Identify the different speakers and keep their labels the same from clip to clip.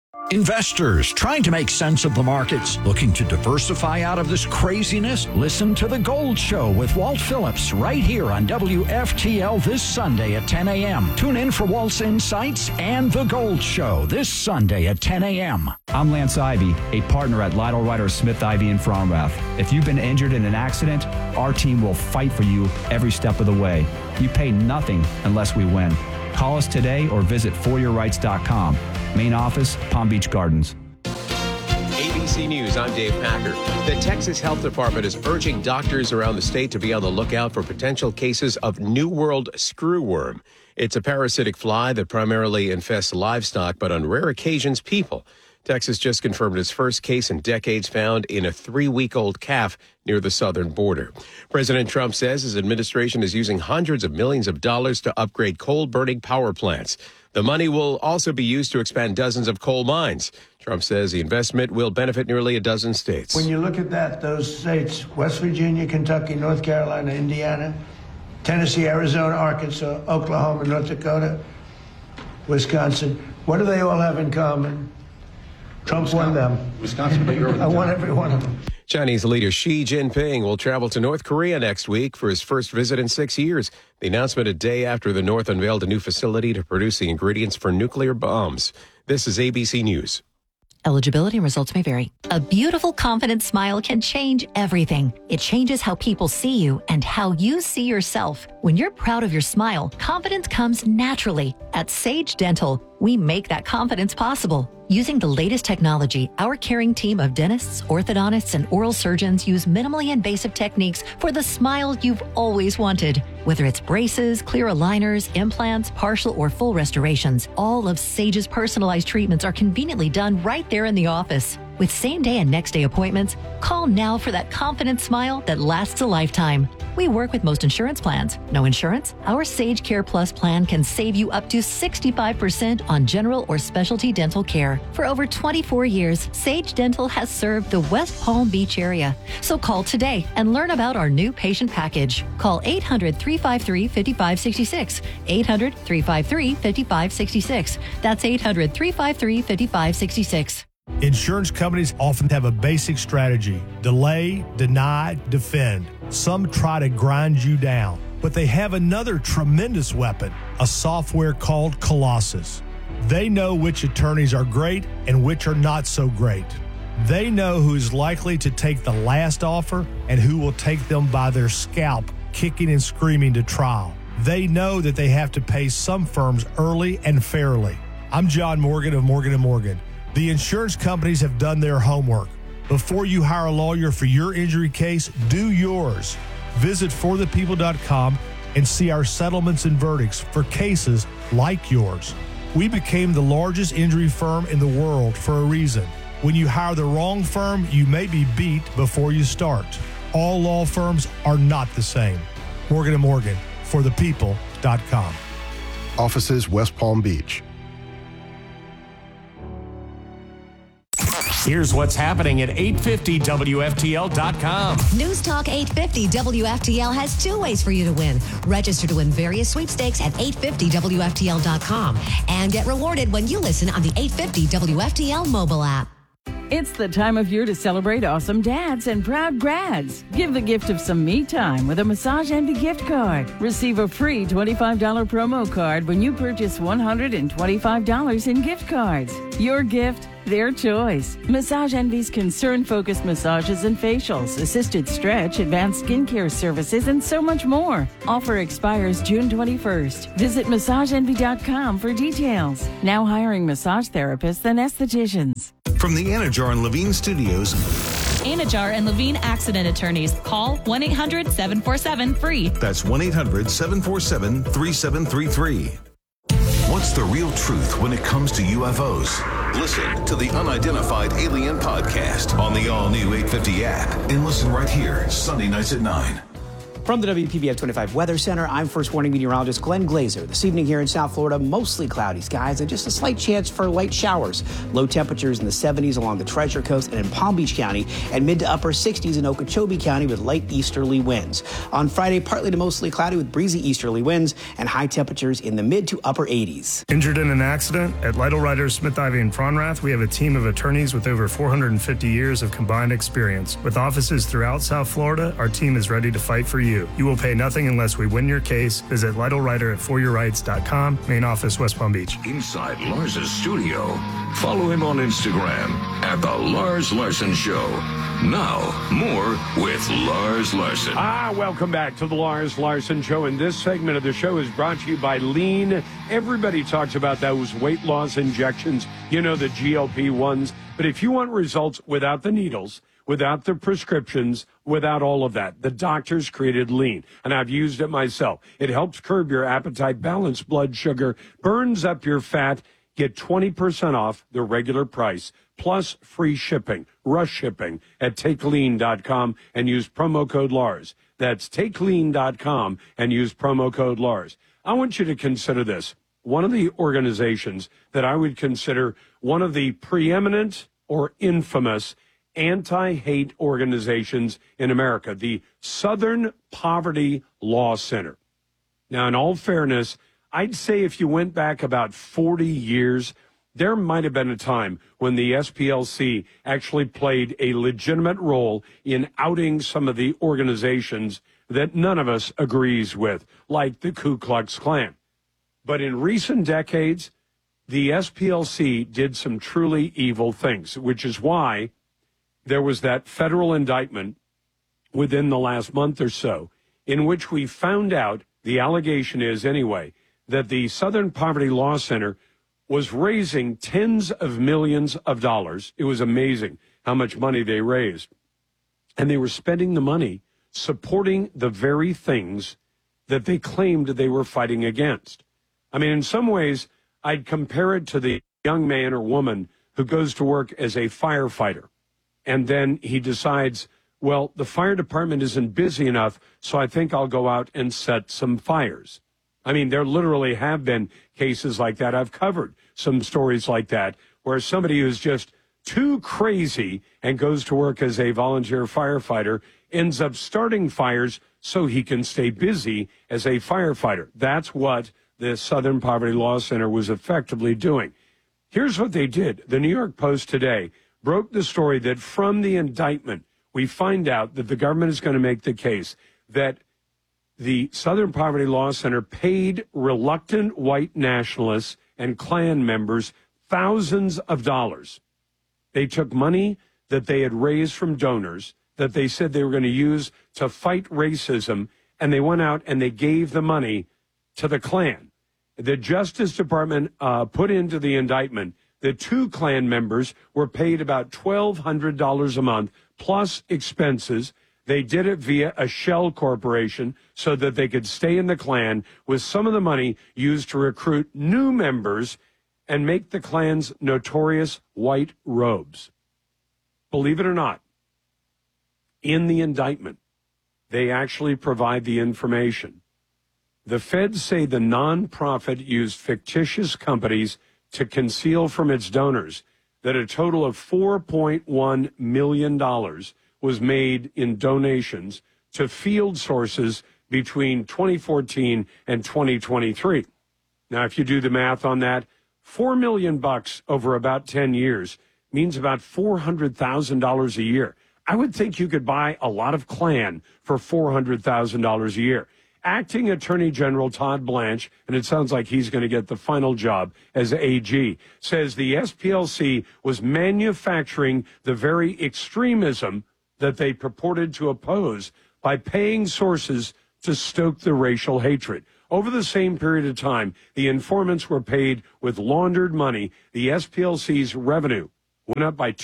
Speaker 1: Investors trying to make sense of the markets, looking to diversify out of this craziness? Listen to The Gold Show with Walt Phillips right here on WFTL this Sunday at 10 a.m. Tune in for Walt's insights and The Gold Show this Sunday at 10 a.m.
Speaker 2: I'm Lance Ivy, a partner at Lytle Ryder Smith Ivy in Fromrath. If you've been injured in an accident, our team will fight for you every step of the way. You pay nothing unless we win. Call us today or visit foryourrights.com. Main office, Palm Beach Gardens.
Speaker 3: ABC News, I'm Dave Packer. The Texas Health Department is urging doctors around the state to be on the lookout for potential cases of New World screwworm. It's a parasitic fly that primarily infests livestock, but on rare occasions, people. Texas just confirmed its first case in decades found in a 3-week-old calf near the southern border. President Trump says his administration is using hundreds of millions of dollars to upgrade coal-burning power plants. The money will also be used to expand dozens of coal mines. Trump says the investment will benefit nearly a dozen states.
Speaker 4: When you look at that, those states, West Virginia, Kentucky, North Carolina, Indiana, Tennessee, Arizona, Arkansas, Oklahoma, North Dakota, Wisconsin, what do they all have in common? Trump won them.
Speaker 5: Wisconsin,
Speaker 4: I won every one of them.
Speaker 3: Chinese leader Xi Jinping will travel to North Korea next week for his first visit in 6 years. The announcement a day after the North unveiled a new facility to produce the ingredients for nuclear bombs. This is ABC News.
Speaker 6: Eligibility and results may vary. A beautiful, confident smile can change everything. It changes how people see you and how you see yourself. When you're proud of your smile, confidence comes naturally. At Sage Dental, we make that confidence possible. Using the latest technology, our caring team of dentists, orthodontists, and oral surgeons use minimally invasive techniques for the smile you've always wanted. Whether it's braces, clear aligners, implants, partial or full restorations, all of Sage's personalized treatments are conveniently done right there in the office. With same-day and next-day appointments, call now for that confident smile that lasts a lifetime. We work with most insurance plans. No insurance? Our Sage Care Plus plan can save you up to 65% on general or specialty dental care. For over 24 years, Sage Dental has served the West Palm Beach area. So call today and learn about our new patient package. Call 800-353-5566. 800-353-5566. That's 800-353-5566.
Speaker 7: Insurance companies often have a basic strategy: delay, deny, defend. Some try to grind you down, but they have another tremendous weapon, a software called Colossus. They know which attorneys are great and which are not so great. They know who is likely to take the last offer and who will take them by their scalp, kicking and screaming to trial. They know that they have to pay some firms early and fairly. I'm John Morgan of Morgan & Morgan. The insurance companies have done their homework. Before you hire a lawyer for your injury case, do yours. Visit forthepeople.com and see our settlements and verdicts for cases like yours. We became the largest injury firm in the world for a reason. When you hire the wrong firm, you may be beat before you start. All law firms are not the same. Morgan & Morgan, forthepeople.com.
Speaker 8: Offices, West Palm Beach.
Speaker 9: Here's what's happening at 850WFTL.com.
Speaker 10: News Talk 850 WFTL has 2 ways for you to win. Register to win various sweepstakes at 850WFTL.com and get rewarded when you listen on the 850 WFTL mobile app.
Speaker 11: It's the time of year to celebrate awesome dads and proud grads. Give the gift of some me time with a Massage Envy gift card. Receive a free $25 promo card when you purchase $125 in gift cards. Your gift, their choice. Massage Envy's concern-focused massages and facials, assisted stretch, advanced skincare services, and so much more. Offer expires June 21st. Visit MassageEnvy.com for details. Now hiring massage therapists and estheticians.
Speaker 12: From the Anajar and Levine Studios.
Speaker 13: Anajar and Levine Accident Attorneys. Call 1-800-747-FREE.
Speaker 12: That's 1-800-747-3733. What's the real truth when it comes to UFOs? Listen to the Unidentified Alien Podcast on the all-new 850 app and listen right here Sunday nights at 9.
Speaker 5: From the WPBF 25 Weather Center, I'm First Warning Meteorologist Glenn Glazer. This evening here in South Florida, mostly cloudy skies and just a slight chance for light showers. Low temperatures in the 70s along the Treasure Coast and in Palm Beach County, and mid to upper 60s in Okeechobee County with light easterly winds. On Friday, partly to mostly cloudy with breezy easterly winds and high temperatures in the mid to upper 80s.
Speaker 9: Injured in an accident? At Lytle Writers, Smith, Ivy, and Fronrath, we have a team of attorneys with over 450 years of combined experience. With offices throughout South Florida, our team is ready to fight for you. You will pay nothing unless we win your case. Visit LytleWriter at foryourrights.com. Main office, West Palm Beach.
Speaker 12: Inside Lars's studio. Follow him on Instagram at The Lars Larson Show. Now, more with Lars Larson.
Speaker 14: Welcome back to The Lars Larson Show. And this segment of the show is brought to you by Lean. Everybody talks about those weight loss injections, you know, the GLP-1s. But if you want results without the needles, without the prescriptions, without all of that, the doctors created Lean, and I've used it myself. It helps curb your appetite, balance blood sugar, burns up your fat. Get 20% off the regular price, plus free shipping, rush shipping at TakeLean.com and use promo code Lars. That's TakeLean.com and use promo code Lars. I want you to consider this. One of the organizations that I would consider one of the preeminent or infamous anti-hate organizations in America, the Southern Poverty Law Center. Now, in all fairness, I'd say if you went back about 40 years, there might have been a time when the SPLC actually played a legitimate role in outing some of the organizations that none of us agrees with, like the Ku Klux Klan. But in recent decades, the SPLC did some truly evil things, which is why there was that federal indictment within the last month or so in which we found out, the allegation is anyway, that the Southern Poverty Law Center was raising tens of millions of dollars. It was amazing how much money they raised. And they were spending the money supporting the very things that they claimed they were fighting against. I mean, in some ways, I'd compare it to the young man or woman who goes to work as a firefighter. And then he decides, well, the fire department isn't busy enough, so I think I'll go out and set some fires. I mean, there literally have been cases like that. I've covered some stories like that where somebody who's just too crazy and goes to work as a volunteer firefighter ends up starting fires so he can stay busy as a firefighter. That's what the Southern Poverty Law Center was effectively doing. Here's what they did. The New York Post today broke the story that from the indictment, we find out that the government is going to make the case that the Southern Poverty Law Center paid reluctant white nationalists and Klan members thousands of dollars. They took money that they had raised from donors that they said they were going to use to fight racism, and they went out and they gave the money to the Klan. The Justice Department put into the indictment that 2 Klan members were paid about $1,200 a month plus expenses. They did it via a shell corporation so that they could stay in the Klan, with some of the money used to recruit new members and make the Klan's notorious white robes. Believe it or not, in the indictment, they actually provide the information. The feds say the nonprofit used fictitious companies to conceal from its donors that a total of $4.1 million was made in donations to field sources between 2014 and 2023. Now, if you do the math on that, $4 million over about 10 years means about $400,000 a year. I would think you could buy a lot of Klan for $400,000 a year. Acting Attorney General Todd Blanche, and it sounds like he's going to get the final job as AG, says the SPLC was manufacturing the very extremism that they purported to oppose by paying sources to stoke the racial hatred. Over the same period of time, the informants were paid with laundered money. The SPLC's revenue went up by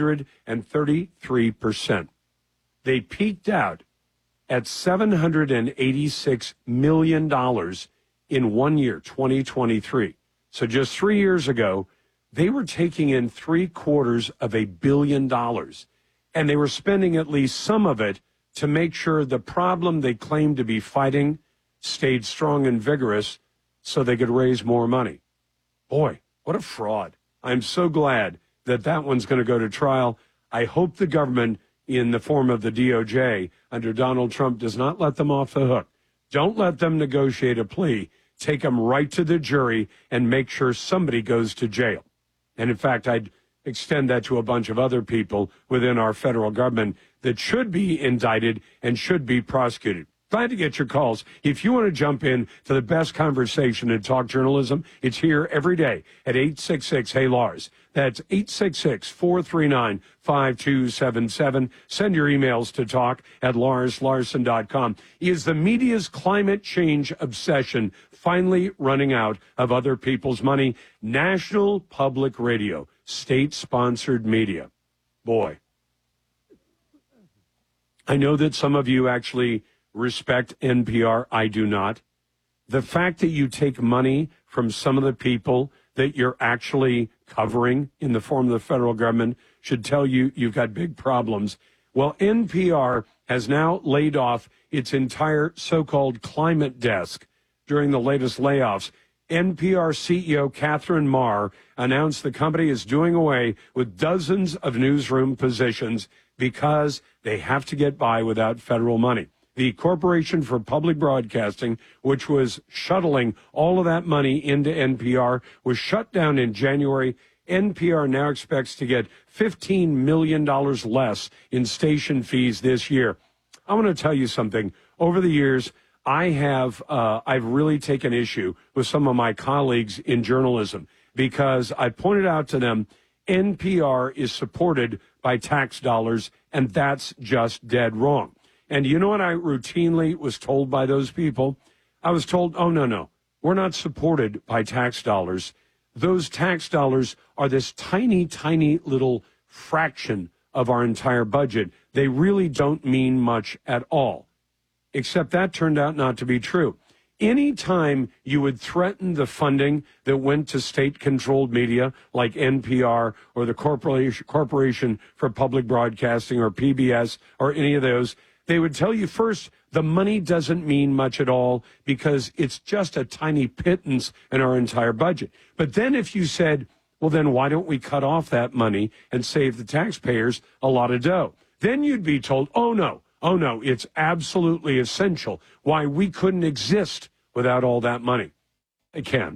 Speaker 14: 233%. They peaked out at $786 million in 1 year, 2023. So just 3 years ago, they were taking in $750 million, and they were spending at least some of it to make sure the problem they claimed to be fighting stayed strong and vigorous so they could raise more money. Boy, what a fraud. I'm so glad that that one's going to go to trial. I hope the government, in the form of the DOJ under Donald Trump, does not let them off the hook. Don't let them negotiate a plea. Take them right to the jury and make sure somebody goes to jail. And in fact, I'd extend that to a bunch of other people within our federal government that should be indicted and should be prosecuted. Glad to get your calls. If you want to jump in to the best conversation in talk journalism, it's here every day at 866-HEY-LARS. That's 866-439-5277. Send your emails to talk@LarsLarson.com. Is the media's climate change obsession finally running out of other people's money? National Public Radio, state-sponsored media. Boy, I know that some of you actually respect NPR. I do not. The fact that you take money from some of the people that you're actually covering in the form of the federal government should tell you you've got big problems. Well, NPR has now laid off its entire so-called climate desk during the latest layoffs. NPR CEO Catherine Marr announced the company is doing away with dozens of newsroom positions because they have to get by without federal money. The Corporation for Public Broadcasting, which was shuttling all of that money into NPR, was shut down in January. NPR now expects to get $15 million less in station fees this year. I want to tell you something. Over the years, I've really taken issue with some of my colleagues in journalism because I pointed out to them NPR is supported by tax dollars, and that's just dead wrong. And you know what I routinely was told by those people? I was told, oh, no, we're not supported by tax dollars. Those tax dollars are this tiny, tiny little fraction of our entire budget. They really don't mean much at all. Except that turned out not to be true. Anytime you would threaten the funding that went to state-controlled media like NPR or the Corporation for Public Broadcasting or PBS or any of those, they would tell you first the money doesn't mean much at all because it's just a tiny pittance in our entire budget. But then if you said, well, then why don't we cut off that money and save the taxpayers a lot of dough? Then you'd be told, oh, no, it's absolutely essential. Why we couldn't exist without all that money. I can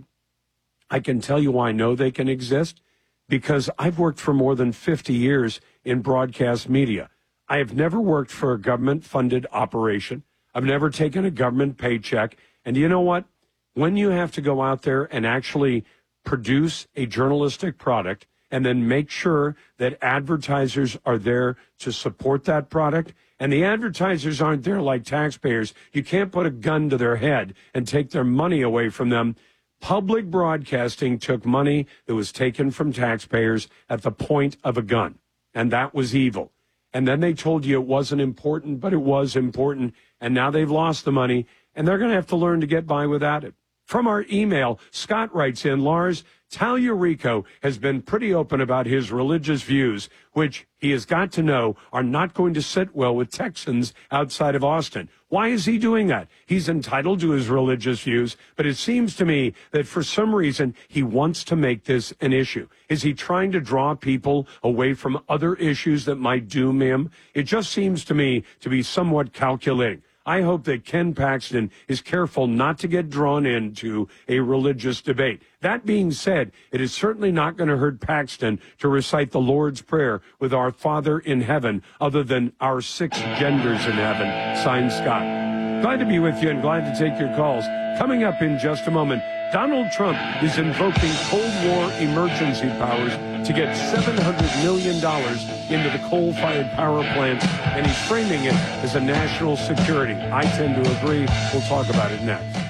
Speaker 14: tell you why I know they can exist, because I've worked for more than 50 years in broadcast media. I have never worked for a government-funded operation. I've never taken a government paycheck. And you know what? When you have to go out there and actually produce a journalistic product and then make sure that advertisers are there to support that product, and the advertisers aren't there like taxpayers, you can't put a gun to their head and take their money away from them. Public broadcasting took money that was taken from taxpayers at the point of a gun, and that was evil. And then they told you it wasn't important, but it was important. And now they've lost the money, and they're going to have to learn to get by without it. From our email, Scott writes in, Lars, Tallarico has been pretty open about his religious views, which he has got to know are not going to sit well with Texans outside of Austin. Why is he doing that? He's entitled to his religious views, but it seems to me that for some reason he wants to make this an issue. Is he trying to draw people away from other issues that might doom him? It just seems to me to be somewhat calculating. I hope that Ken Paxton is careful not to get drawn into a religious debate. That being said, it is certainly not going to hurt Paxton to recite the Lord's Prayer with our Father in heaven, other than our 6 genders in heaven. Signed, Scott. Glad to be with you and glad to take your calls. Coming up in just a moment, Donald Trump is invoking Cold War emergency powers to get $700 million into the coal-fired power plants, and he's framing it as a national security. I tend to agree. We'll talk about it next.